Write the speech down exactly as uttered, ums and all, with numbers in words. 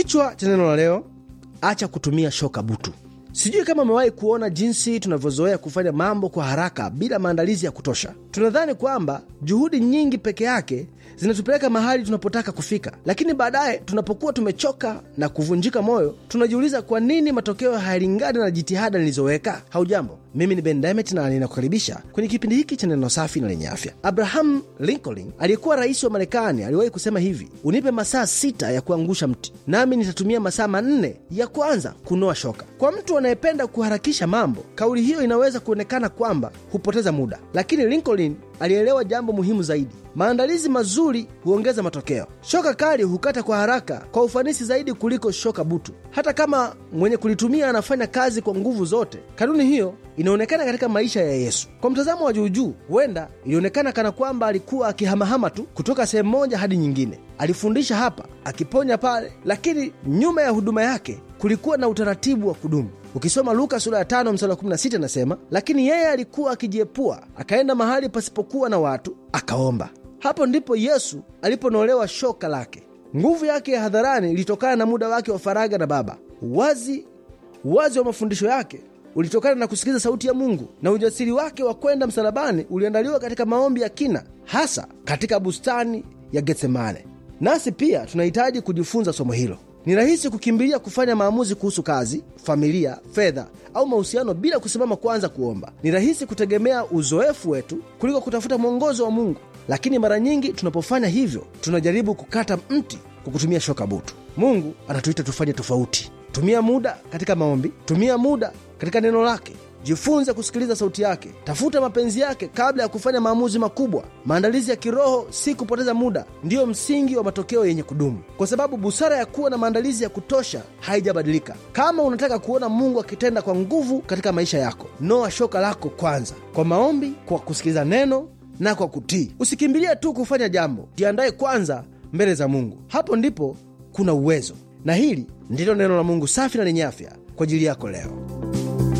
Kichwa cha neno la leo: acha kutumia shoka butu. Sijui kama umewahi kuona jinsi tunavyozoea kufanya mambo kwa haraka bila maandalizi ya kutosha. Tunadhani kwamba juhudi nyingi peke yake zinatupeleka mahali tunapotaka kufika, lakini baadaye tunapokuwa tumechoka na kuvunjika moyo, tunajiuliza kwa nini matokeo hayalingani na jitihada nilizoweka. Haujambo, mimi ni Ben Demet na ninakukaribisha kwenye kipindi hiki cha neno safi na lenye afya. Abraham Lincoln aliyekuwa rais wa Marekani aliwahi kusema hivi: unipe masaa sita ya kuangusha mti, nami nitatumia masaa manne ya kwanza kunoa shoka. Kwa mtu anayependa kuharakisha mambo, kauli hiyo inaweza kuonekana kwamba hupoteza muda, lakini Lincoln alielewa jambo muhimu zaidi: maandalizi mazuri huongeza matokeo. Shoka kali hukata kwa haraka, kwa ufanisi zaidi kuliko shoka butu, hata kama mwenye kulitumia anafanya kazi kwa nguvu zote. Kanuni hiyo inaonekana katika maisha ya Yesu. Kwa mtazamo wa juujuu, huenda ilionekana kana kwamba alikuwa akihamahama tu kutoka sehemu moja hadi nyingine. Alifundisha hapa, akiponya pale, lakini nyuma ya huduma yake kulikuwa na utaratibu wa kudumu. Ukisoma Luka sura ya tano mstari wa kumi na sita nasema, lakini yeye alikuwa akijiepua, akaenda mahali pasipokuwa na watu, akaomba. Hapo ndipo Yesu aliponolewa shoka lake. Nguvu yake ya hadharani ilitokana na muda wake wa faraga na Baba. Wazi wazi wa mafundisho yake ulitokana na kusikiliza sauti ya Mungu, na ujasiri wake wa kwenda msalabani uliandaliwa katika maombi ya kina, hasa katika bustani ya Getsemane. Nasi pia tunahitaji kujifunza somo hilo. Ni rahisi kukimbilia kufanya maamuzi kuhusu kazi, familia, fedha au mahusiano bila kusimama kwanza kuomba. Ni rahisi kutegemea uzoefu wetu kuliko kutafuta mwongozo wa Mungu, lakini mara nyingi tunapofanya hivyo, tunajaribu kukata mti kwa kutumia shoka butu. Mungu anatuita tufanye tofauti. Tumia muda katika maombi, tumia muda katika neno lake, jifunze kusikiliza sauti yake, tafuta mapenzi yake kabla ya kufanya maamuzi makubwa. Maandalizi ya kiroho, si kupoteza muda, ndiyo msingi wa matokeo yenye kudumu, kwa sababu busara ya kuwa na maandalizi ya kutosha haijabadilika. Kama unataka kuona Mungu akitenda kwa nguvu katika maisha yako, noa shoka lako kwanza, kwa maombi, kwa kusikiliza neno na kwa kutii. Usikimbilie tu kufanya jambo, jiandae kwanza mbele za Mungu. Hapo ndipo kuna uwezo. Na hili ndilo neno la Mungu safi na lenye afya kwa ajili yako leo.